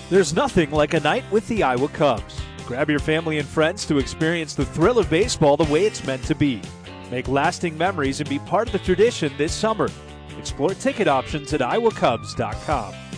There's nothing like a night with the Iowa Cubs. Grab your family and friends to experience the thrill of baseball the way it's meant to be. Make lasting memories and be part of the tradition this summer. Explore ticket options at iowacubs.com.